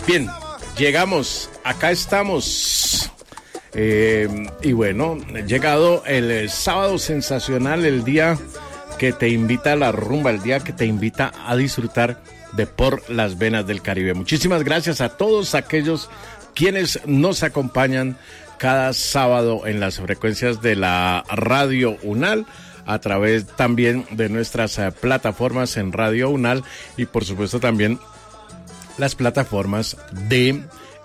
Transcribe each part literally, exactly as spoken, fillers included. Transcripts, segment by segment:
Bien, llegamos, acá estamos. Eh, y bueno, ha llegado el, el sábado sensacional, el día que te invita a la rumba, el día que te invita a disfrutar de Por las Venas del Caribe. Muchísimas gracias a todos aquellos quienes nos acompañan cada sábado en las frecuencias de la Radio UNAL, a través también de nuestras uh, plataformas en Radio UNAL y por supuesto también las plataformas de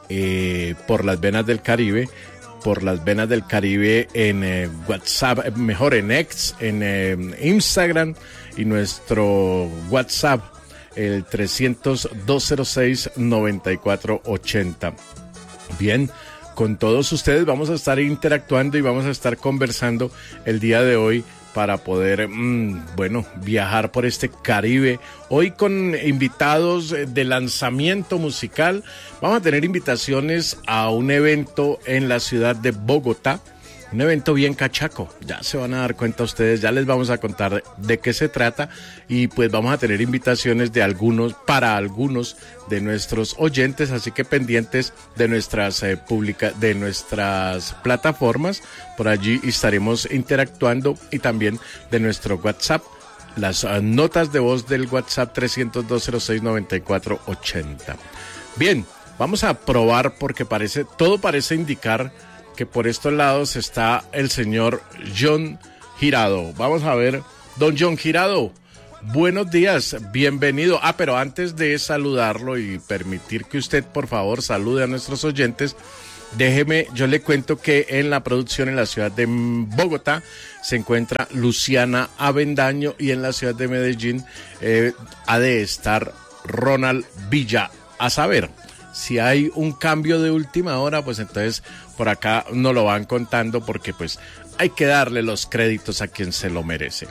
eh, Por las Venas del Caribe, Por las Venas del Caribe en eh, WhatsApp, mejor en X, en eh, Instagram y nuestro WhatsApp, el trescientos, doscientos seis, noventa y cuatro ochenta. Bien, con todos ustedes vamos a estar interactuando y vamos a estar conversando el día de hoy para poder, mmm, bueno, viajar por este Caribe. Hoy con invitados de lanzamiento musical. Vamos a tener invitaciones a un evento en la ciudad de Bogotá. Un evento bien cachaco, ya se van a dar cuenta ustedes, ya les vamos a contar de qué se trata y pues vamos a tener invitaciones de algunos, para algunos de nuestros oyentes, así que pendientes de nuestras eh, publica, de nuestras plataformas, por allí estaremos interactuando y también de nuestro WhatsApp, las uh, notas de voz del WhatsApp trescientos, doscientos seis, noventa y cuatro ochenta. Bien, vamos a probar porque parece, todo parece indicar que por estos lados está el señor John Girado. Vamos a ver, don John Girado, buenos días, bienvenido. Ah, pero antes de saludarlo y permitir que usted, por favor, salude a nuestros oyentes, déjeme, yo le cuento que en la producción en la ciudad de Bogotá se encuentra Luciana Avendaño y en la ciudad de Medellín eh, ha de estar Ronald Villa. A saber, si hay un cambio de última hora, pues entonces por acá nos lo van contando porque pues hay que darle los créditos a quien se lo merece.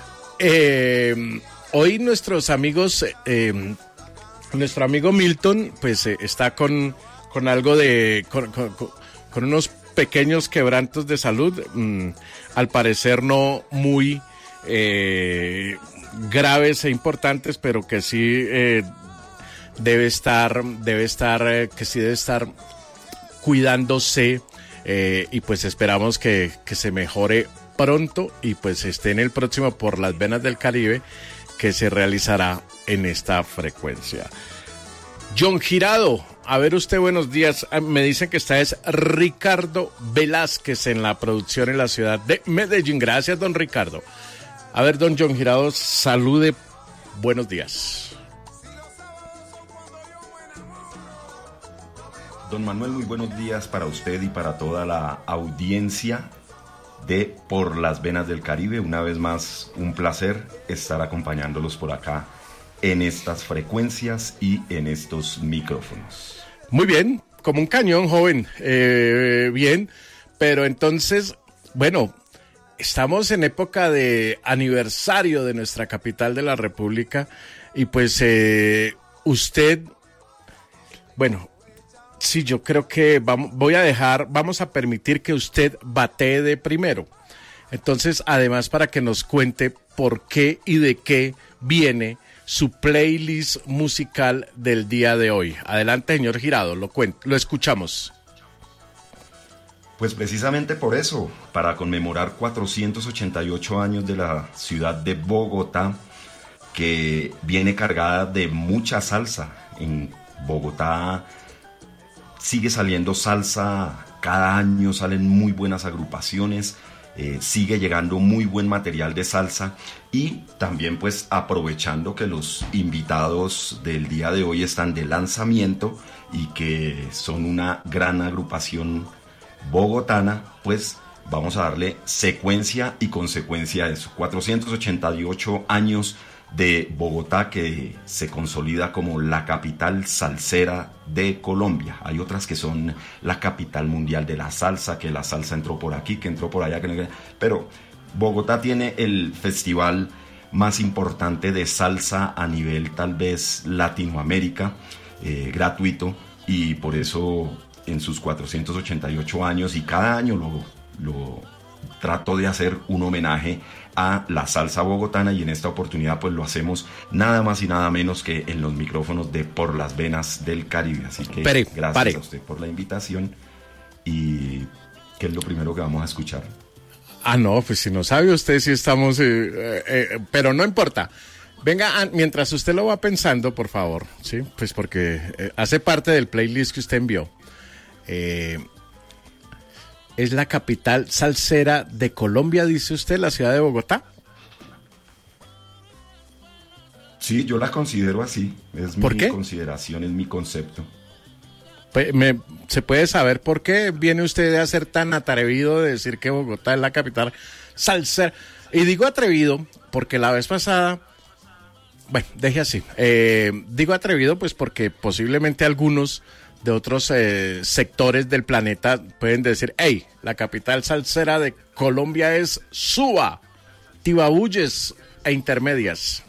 Eh, hoy nuestros amigos, eh, nuestro amigo Milton, pues eh, está con, con algo de, con, con, con unos pequeños quebrantos de salud, mm, al parecer no muy eh, graves e importantes, pero que sí eh, debe estar, debe estar, eh, que sí debe estar cuidándose eh, y pues esperamos que, que se mejore pronto y pues esté en el próximo Por las Venas del Caribe que se realizará en esta frecuencia. John Girado, a ver usted, buenos días. Me dicen que está es Ricardo Velázquez en la producción en la ciudad de Medellín. Gracias, don Ricardo. A ver, don John Girado, salude, buenos días. Don Manuel, muy buenos días para usted y para toda la audiencia de Por las Venas del Caribe. Una vez más, un placer estar acompañándolos por acá en estas frecuencias y en estos micrófonos. Muy bien, como un cañón, joven. Eh, bien, pero entonces, bueno, estamos en época de aniversario de nuestra capital de la República y pues eh, usted, bueno, sí, yo creo que vamos, voy a dejar, vamos a permitir que usted batee de primero. Entonces, además, para que nos cuente por qué y de qué viene su playlist musical del día de hoy. Adelante, señor Girado, lo cuento, lo escuchamos. Pues precisamente por eso, para conmemorar cuatrocientos ochenta y ocho años de la ciudad de Bogotá, que viene cargada de mucha salsa. En Bogotá sigue saliendo salsa, cada año salen muy buenas agrupaciones, eh, sigue llegando muy buen material de salsa y también pues aprovechando que los invitados del día de hoy están de lanzamiento y que son una gran agrupación bogotana, pues vamos a darle secuencia y consecuencia a eso. cuatrocientos ochenta y ocho años de Bogotá, que se consolida como la capital salsera de Colombia. Hay otras que son la capital mundial de la salsa, que la salsa entró por aquí, que entró por allá, que... pero Bogotá tiene el festival más importante de salsa a nivel tal vez Latinoamérica, eh, gratuito, y por eso en sus cuatrocientos ochenta y ocho años, y cada año lo, lo trato de hacer un homenaje a la salsa bogotana, y en esta oportunidad pues lo hacemos nada más y nada menos que en los micrófonos de Por las Venas del Caribe. Así que pare, gracias pare. a usted por la invitación. ¿Y qué es lo primero que vamos a escuchar? Ah, no, pues si no sabe usted si estamos... Eh, eh, eh, pero no importa. Venga, ah, mientras usted lo va pensando, por favor, ¿sí? Pues porque eh, hace parte del playlist que usted envió. Eh... ¿Es la capital salsera de Colombia, dice usted, la ciudad de Bogotá? Sí, yo la considero así. Es ¿Por mi qué? consideración, es mi concepto. Pues, me, ¿se puede saber por qué viene usted a ser tan atrevido de decir que Bogotá es la capital salsera? Y digo atrevido porque la vez pasada... Bueno, deje así. Eh, digo atrevido pues porque posiblemente algunos... de otros eh, sectores del planeta pueden decir, hey, la capital salsera de Colombia es Suba, Tibabuyes e Intermedias.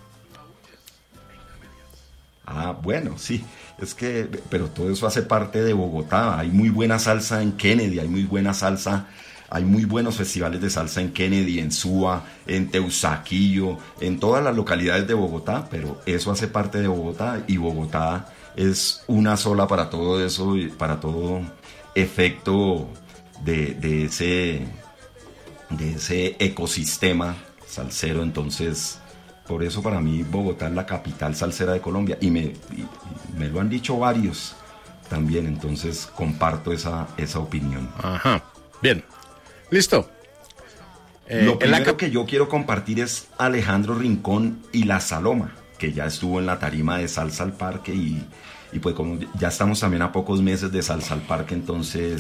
Ah, bueno, sí, es que, pero todo eso hace parte de Bogotá. Hay muy buena salsa en Kennedy, hay muy buena salsa, hay muy buenos festivales de salsa en Kennedy, en Suba, en Teusaquillo, en todas las localidades de Bogotá, pero eso hace parte de Bogotá, y Bogotá es una sola para todo eso, para todo efecto de, de ese de ese ecosistema salsero. Entonces, por eso para mí Bogotá es la capital salsera de Colombia, y me, y, y me lo han dicho varios también, entonces comparto esa, esa opinión. Ajá, bien, listo. Eh, lo primero la... que yo quiero compartir es Alejandro Rincón y La Saloma, que ya estuvo en la tarima de Salsa al Parque, y, y pues como ya estamos también a pocos meses de Salsa al Parque, entonces